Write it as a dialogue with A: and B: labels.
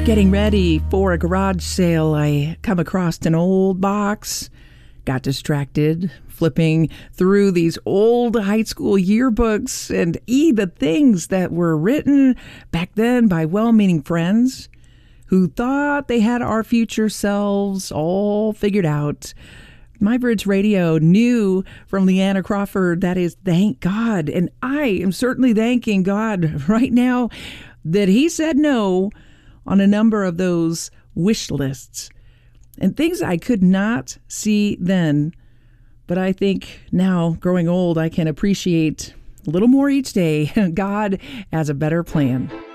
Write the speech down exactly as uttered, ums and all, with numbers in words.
A: Getting ready for a garage sale, I come across an old box, got distracted, flipping through these old high school yearbooks and e the things that were written back then by well-meaning friends who thought they had our future selves all figured out. My Bridge Radio knew from Leanna Crawford, that is, thank God. And I am certainly thanking God right now that he said no on a number of those wish lists and things I could not see then. But I think now, growing old, I can appreciate a little more each day. God has a better plan.